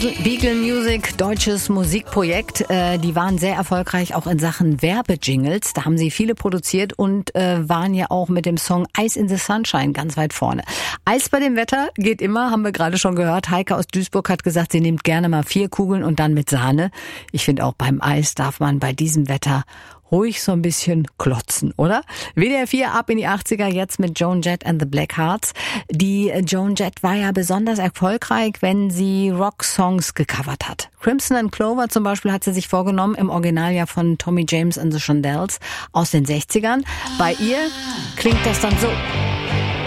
Beagle Music, deutsches Musikprojekt. Die waren sehr erfolgreich auch in Sachen Werbejingles. Da haben sie viele produziert und waren ja auch mit dem Song Ice in the Sunshine ganz weit vorne. Eis bei dem Wetter geht immer, haben wir gerade schon gehört. Heike aus Duisburg hat gesagt, sie nimmt gerne mal 4 Kugeln und dann mit Sahne. Ich finde auch beim Eis darf man bei diesem Wetter ruhig so ein bisschen klotzen, oder? WDR 4 ab in die 80er, jetzt mit Joan Jett and the Blackhearts. Die Joan Jett war ja besonders erfolgreich, wenn sie Rock-Songs gecovert hat. Crimson and Clover zum Beispiel hat sie sich vorgenommen, im Original ja von Tommy James and the Shondells aus den 60ern. Bei ihr klingt das dann so.